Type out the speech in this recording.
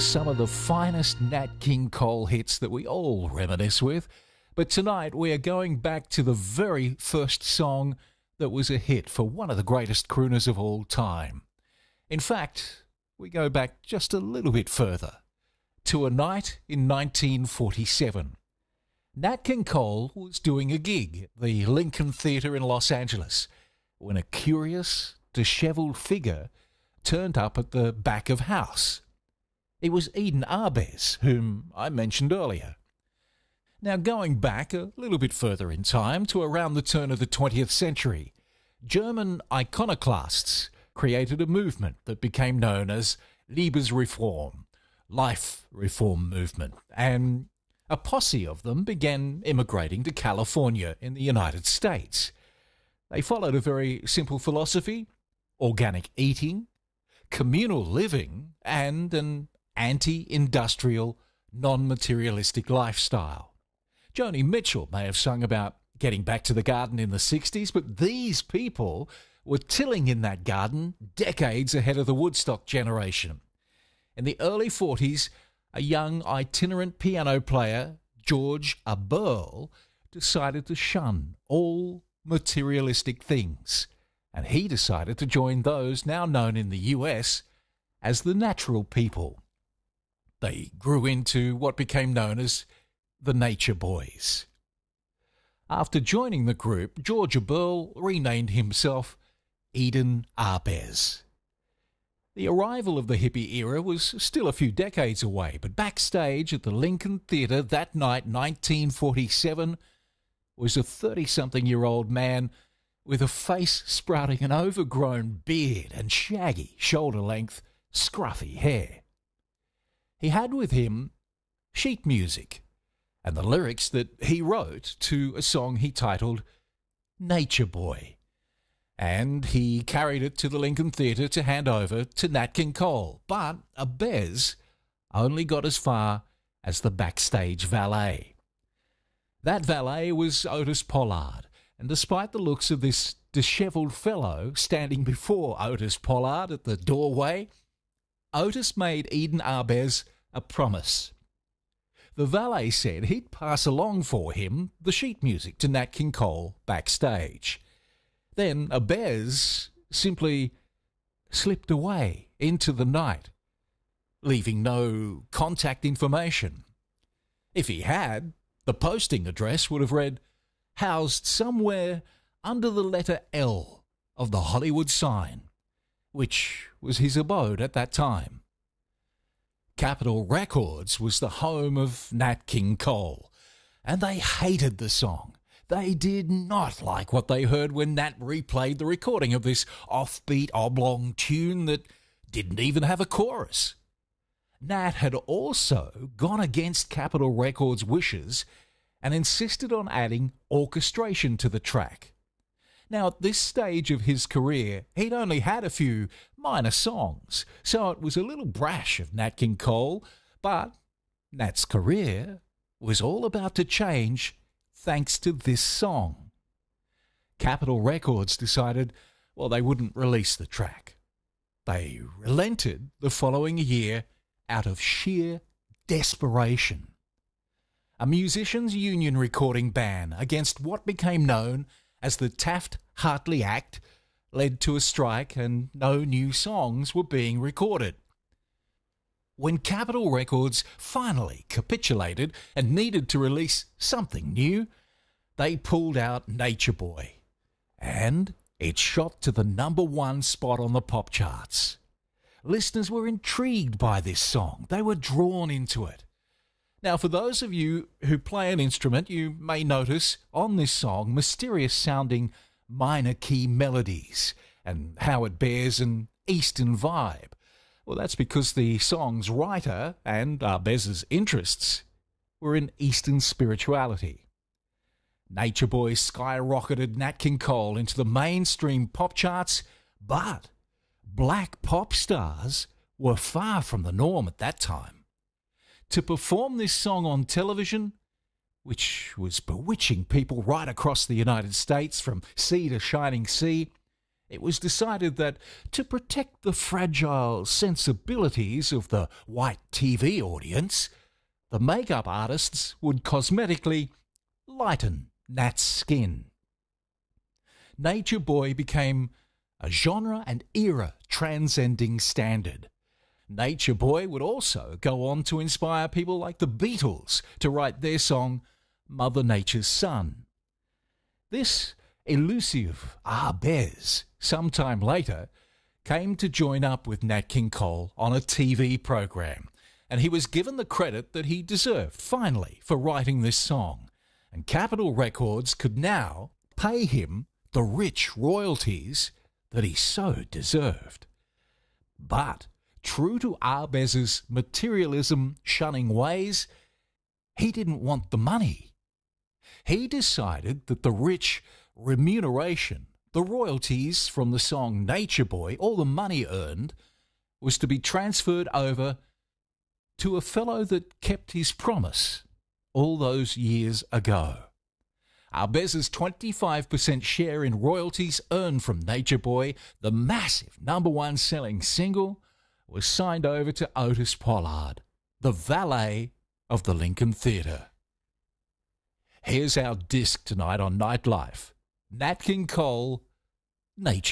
some of the finest Nat King Cole hits that we all reminisce with. But tonight we are going back to the very first song that was a hit for one of the greatest crooners of all time. In fact, we go back just a little bit further, to a night in 1947. Nat King Cole was doing a gig at the Lincoln Theatre in Los Angeles when a curious, dishevelled figure turned up at the back of house. It was Eden Ahbez, whom I mentioned earlier. Now, going back a little bit further in time to around the turn of the 20th century, German iconoclasts created a movement that became known as Liebesreform, Life Reform Movement, and a posse of them began immigrating to California in the United States. They followed a very simple philosophy: organic eating, communal living, and an anti-industrial, non-materialistic lifestyle. Joni Mitchell may have sung about getting back to the garden in the 60s, but these people were tilling in that garden decades ahead of the Woodstock generation. In the early 40s, a young itinerant piano player, George Earle, decided to shun all materialistic things, and he decided to join those now known in the US as the Natural People. They grew into what became known as the Nature Boys. After joining the group, George Earle renamed himself Eden Ahbez. The arrival of the hippie era was still a few decades away, but backstage at the Lincoln Theatre that night, 1947, was a 30-something-year-old man with a face sprouting an overgrown beard and shaggy, shoulder-length, scruffy hair. He had with him sheet music and the lyrics that he wrote to a song he titled Nature Boy, and he carried it to the Lincoln Theatre to hand over to Nat King Cole. But Ahbez only got as far as the backstage valet. That valet was Otis Pollard, and despite the looks of this dishevelled fellow standing before Otis Pollard at the doorway, Otis made Eden Ahbez a promise. The valet said he'd pass along for him the sheet music to Nat King Cole backstage. Then Ahbez simply slipped away into the night, leaving no contact information. If he had, the posting address would have read, "Housed somewhere under the letter L of the Hollywood sign," which was his abode at that time. Capitol Records was the home of Nat King Cole, and they hated the song. They did not like what they heard when Nat replayed the recording of this offbeat oblong tune that didn't even have a chorus. Nat had also gone against Capitol Records' wishes and insisted on adding orchestration to the track. Now, at this stage of his career, he'd only had a few minor songs, so it was a little brash of Nat King Cole, but Nat's career was all about to change thanks to this song. Capitol Records decided, well, they wouldn't release the track. They relented the following year out of sheer desperation. A musicians' union recording ban against what became known as the Taft-Hartley Act led to a strike, and no new songs were being recorded. When Capitol Records finally capitulated and needed to release something new, they pulled out Nature Boy, and it shot to the #1 spot on the pop charts. Listeners were intrigued by this song. They were drawn into it. Now, for those of you who play an instrument, you may notice on this song mysterious-sounding minor key melodies and how it bears an Eastern vibe. Well, that's because the song's writer and Ahbez's interests were in Eastern spirituality. Nature Boy skyrocketed Nat King Cole into the mainstream pop charts, but black pop stars were far from the norm at that time. To perform this song on television, which was bewitching people right across the United States from sea to shining sea, it was decided that to protect the fragile sensibilities of the white TV audience, the makeup artists would cosmetically lighten Nat's skin. Nature Boy became a genre and era transcending standard. Nature Boy would also go on to inspire people like the Beatles to write their song Mother Nature's Son. This elusive Arbez, sometime later, came to join up with Nat King Cole on a TV program, and he was given the credit that he deserved, finally, for writing this song. And Capitol Records could now pay him the rich royalties that he so deserved. But, true to Arbez's materialism-shunning ways, he didn't want the money. He decided that the rich remuneration, the royalties from the song Nature Boy, all the money earned, was to be transferred over to a fellow that kept his promise all those years ago. Arbez's 25% share in royalties earned from Nature Boy, the massive #1 selling single, was signed over to Otis Pollard, the valet of the Lincoln Theatre. Here's our disc tonight on Nightlife. Nat King Cole, Nature